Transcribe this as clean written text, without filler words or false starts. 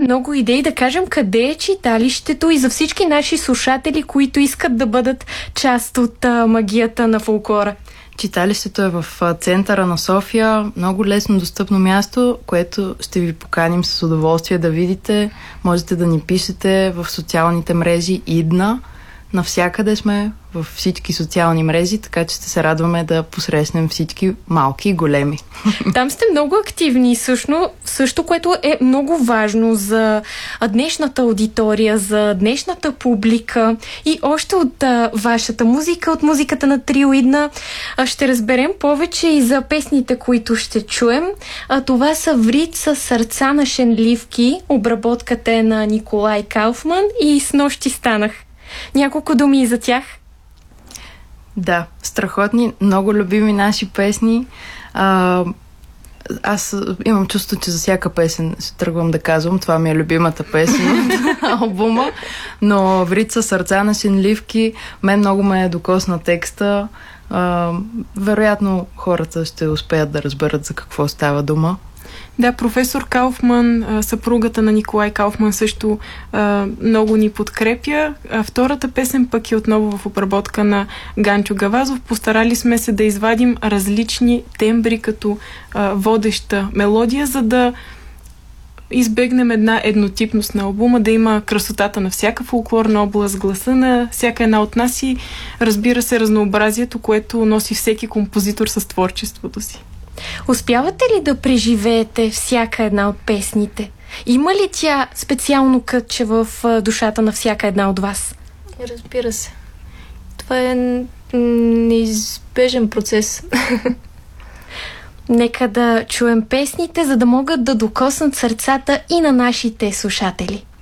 много идеи. Да кажем къде е читалището и за всички наши слушатели, които искат да бъдат част от магията на фолклора. Читалището е в центъра на София. Много лесно достъпно място, което ще ви поканим с удоволствие да видите. Можете да ни пишете в социалните мрежи ИДНА. Навсякъде сме, във всички социални мрежи, така че ще се радваме да посрещнем всички малки и големи. Там сте много активни също, което е много важно за днешната аудитория, за днешната публика и още от вашата музика, от музиката на Трио ИДНА ще разберем повече и за песните, които ще чуем. Това са Врица, Сърца на шенливки, обработката е на Николай Кауфман и Снощи станах. Няколко думи и за тях. Да, страхотни, много любими наши песни. Аз имам чувство, че за всяка песен се тръгвам да казвам. Това ми е любимата песен от албума. Но Врица, Сърца на шенливки, мен много ме е докосна текста. Вероятно хората ще успеят да разберат за какво става дума. Да, професор Кауфман, съпругата на Николай Кауфман, също много ни подкрепя. Втората песен пък е отново в обработка на Ганчо Гавазов. Постарали сме се да извадим различни тембри като водеща мелодия, за да избегнем една еднотипност на албума, да има красотата на всяка фолклорна област, гласа на всяка една от нас и, разбира се, разнообразието, което носи всеки композитор с творчеството си. Успявате ли да преживеете всяка една от песните? Има ли тя специално кътче в душата на всяка една от вас? Разбира се. Това е неизбежен процес. Нека да чуем песните, за да могат да докоснат сърцата и на нашите слушатели.